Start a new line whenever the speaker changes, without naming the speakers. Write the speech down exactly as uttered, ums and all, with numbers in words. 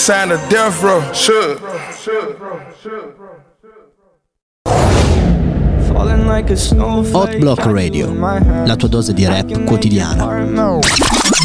signed a death row. Should.
Hot Block Radio, la tua dose di rap quotidiana.